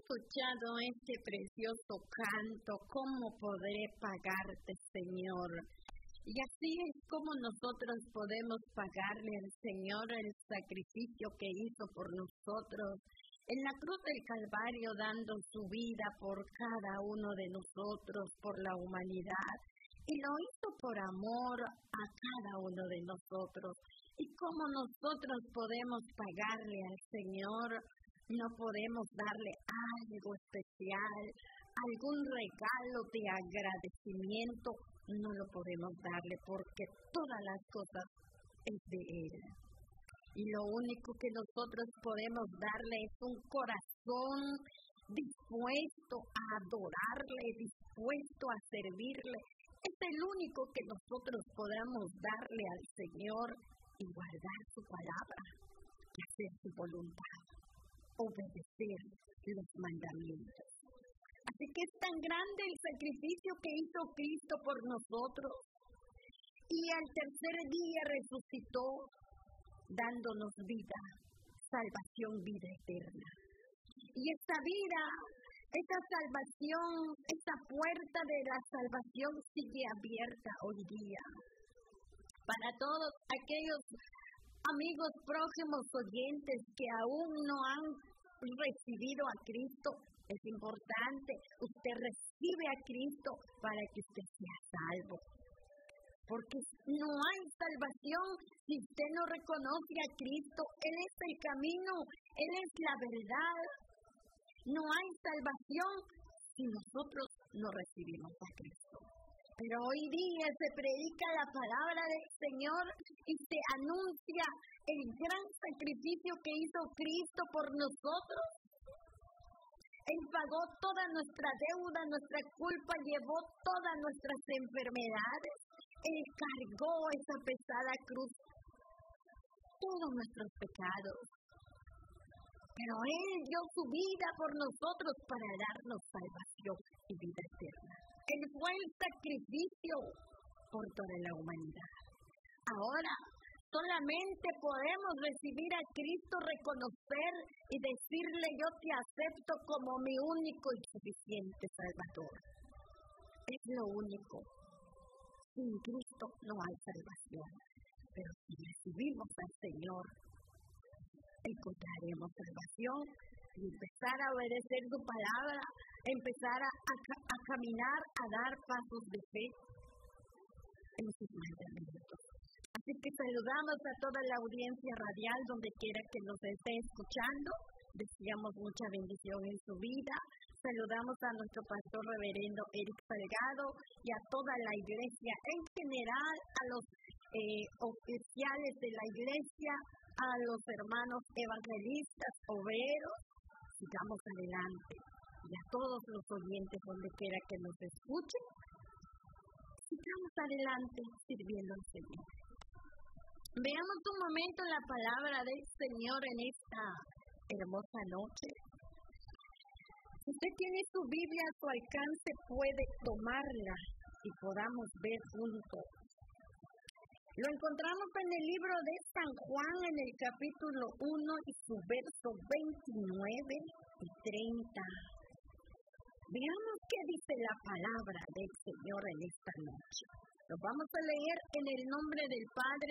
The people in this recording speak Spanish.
escuchado este precioso canto, ¿cómo podré pagarte, Señor? Y así es como nosotros podemos pagarle al Señor el sacrificio que hizo por nosotros en la cruz del Calvario, dando su vida por cada uno de nosotros, por la humanidad. Y lo hizo por amor a cada uno de nosotros. Y como nosotros podemos pagarle al Señor, no podemos darle algo especial, algún regalo de agradecimiento, no lo podemos darle porque todas las cosas es de Él. Y lo único que nosotros podemos darle es un corazón dispuesto a adorarle, dispuesto a servirle. Es el único que nosotros podamos darle al Señor y guardar su palabra y hacer su voluntad, obedecer los mandamientos. Así que es tan grande el sacrificio que hizo Cristo por nosotros. Y al tercer día resucitó, dándonos vida, salvación, vida eterna. Y esta vida, esta salvación, esta puerta de la salvación sigue abierta hoy día. Para todos aquellos amigos próximos oyentes que aún no han recibido a Cristo, es importante, usted recibe a Cristo para que usted sea salvo. Porque no hay salvación si usted no reconoce a Cristo. Él es el camino, Él es la verdad. No hay salvación si nosotros no recibimos a Cristo. Pero hoy día se predica la palabra del Señor y se anuncia el gran sacrificio que hizo Cristo por nosotros. Él pagó toda nuestra deuda, nuestra culpa, llevó todas nuestras enfermedades. Él cargó esa pesada cruz, todos nuestros pecados. Pero Él dio su vida por nosotros para darnos salvación y vida eterna. Él fue el sacrificio por toda la humanidad. Ahora solamente podemos recibir a Cristo, reconocer y decirle: yo te acepto como mi único y suficiente Salvador. Es lo único. Sin Cristo no hay salvación. Pero si recibimos al Señor, encontraremos salvación y empezar a obedecer su palabra, empezar a caminar, a dar pasos de fe en sus mandamientos. Así que saludamos a toda la audiencia radial donde quiera que nos esté escuchando. Deseamos mucha bendición en su vida. Saludamos a nuestro pastor reverendo Eric Salgado y a toda la iglesia en general, a los oficiales de la iglesia, a los hermanos evangelistas, obreros. Sigamos adelante. Y a todos los oyentes donde quiera que nos escuchen, sigamos adelante sirviendo al Señor. Veamos un momento la palabra del Señor en esta hermosa noche. Si usted tiene su Biblia a su alcance, puede tomarla y podamos ver juntos. Lo encontramos en el libro de San Juan, en el capítulo 1 y su verso 29 y 30. Veamos qué dice la palabra del Señor en esta noche. Lo vamos a leer en el nombre del Padre,